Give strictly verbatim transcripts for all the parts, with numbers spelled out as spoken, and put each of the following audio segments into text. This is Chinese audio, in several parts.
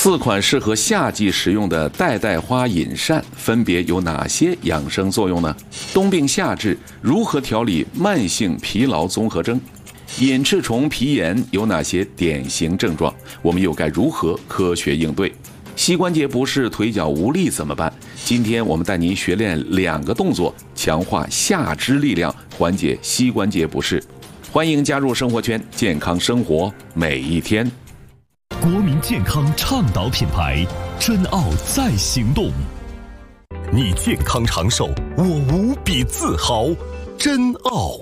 四款适合夏季食用的代代花饮膳分别有哪些养生作用呢？冬病夏治如何调理慢性疲劳综合征？隐翅虫皮炎有哪些典型症状？我们又该如何科学应对？膝关节不适、腿脚无力怎么办？今天我们带您学练两个动作，强化下肢力量，缓解膝关节不适。欢迎加入生活圈，健康生活每一天。 国民健康倡导品牌，真奥在行动。你健康长寿，我无比自豪。真奥。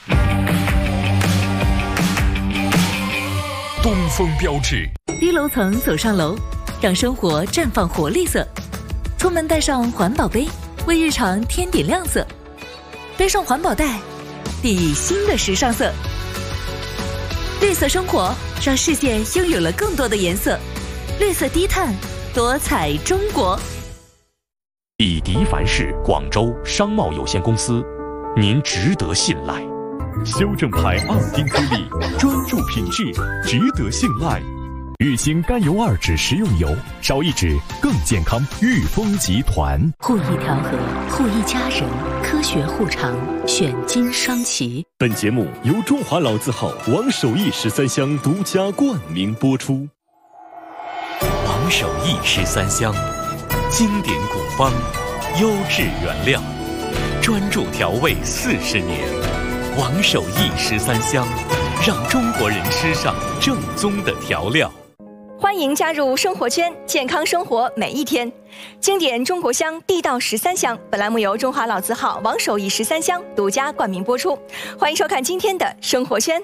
东风标致。 低楼层走上楼，让生活绽放活力色。出门带上环保杯，为日常添点亮色。背上环保袋，熠熠新的时尚色。绿色生活，让世界拥有了更多的颜色。绿色低碳，多彩中国。 以迪凡仕广州商贸有限公司，您值得信赖。 修正牌二丁颗粒，专注品质，值得信赖。玉兴甘油二酯食用油，少一酯更健康。裕丰集团。 护益调和，护益家人，科学护肠，选金双旗。 本节目由中华老字号王守义十三香独家冠名播出。 王守义十三香，经典古方，优质原料，专注调味四十年。王守义十三香，让中国人吃上正宗的调料。 欢迎加入生活圈，健康生活每一天。经典中国香，地道十三香。本栏目由中华老字号王守义十三香独家冠名播出。欢迎收看今天的生活圈。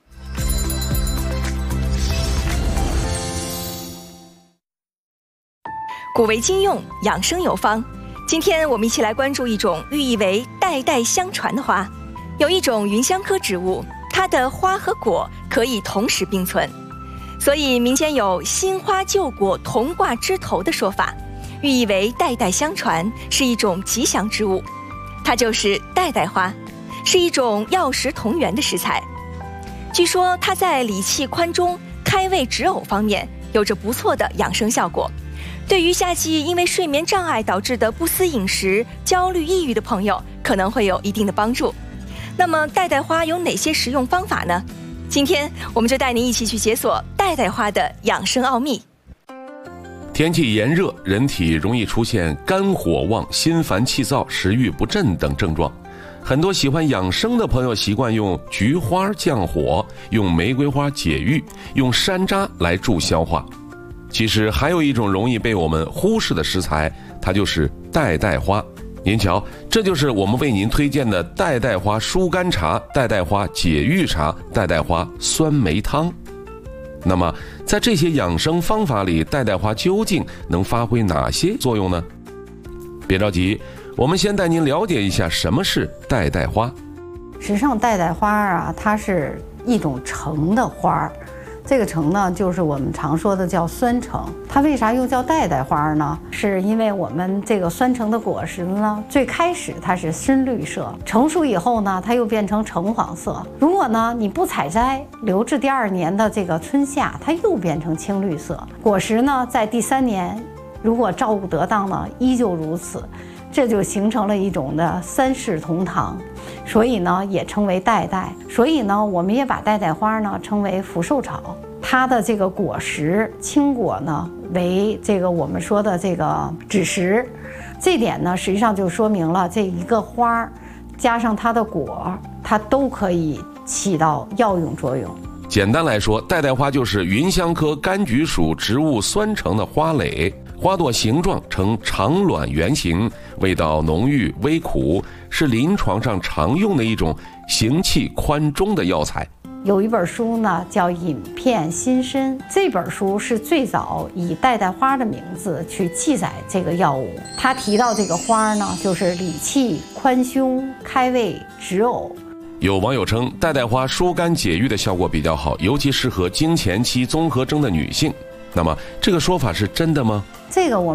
古为今用，养生有方。今天我们一起来关注一种寓意为代代相传的花。有一种芸香科植物，它的花和果可以同时并存，所以民间有新花旧果同挂枝头的说法，寓意为代代相传，是一种吉祥之物。它就是代代花，是一种药食同源的食材。据说它在理气宽中、开胃止呕方面有着不错的养生效果。对于夏季因为睡眠障碍导致的不思饮食、焦虑、抑郁的朋友，可能会有一定的帮助。那么代代花有哪些食用方法呢？今天我们就带您一起去解锁代代花的养生奥秘。 天气炎热，人体容易出现肝火旺、心烦气躁、食欲不振等症状。很多喜欢养生的朋友习惯用菊花降火，用玫瑰花解郁，用山楂来助消化。其实还有一种容易被我们忽视的食材，它就是代代花。您瞧，这就是我们为您推荐的代代花疏肝茶、代代花解郁茶、代代花酸梅汤。那么在这些养生方法里，代代花究竟能发挥哪些作用呢？别着急，我们先带您了解一下什么是代代花。 实际上代代花啊，它是一种橙的花，这个橙呢，就是我们常说的叫酸橙。它为啥又叫代代花呢？是因为我们这个酸橙的果实呢，最开始它是深绿色，成熟以后呢，它又变成橙黄色。如果呢你不采摘，留至第二年的这个春夏，它又变成青绿色。果实呢，在第三年，如果照顾得当呢，依旧如此。这就形成了一种的三世同堂，所以呢也称为代代。所以呢我们也把代代花呢称为福寿草。它的这个果实青果呢为这个我们说的这个枳实，这点呢实际上就说明了这一个花加上它的果，它都可以起到药用作用。 简单来说，代代花就是芸香科柑橘属植物酸橙的花蕾。花朵形状呈长卵圆形，味道浓郁微苦，是临床上常用的一种行气宽中的药材。 有一本书呢叫《饮片心参》，这本书是最早以代代花的名字去记载这个药物。它提到这个花呢，就是理气宽胸、开胃止呕。 有网友称，代代花疏肝解郁的效果比较好，尤其适合经前期综合征的女性。那么这个说法是真的吗？ 这个我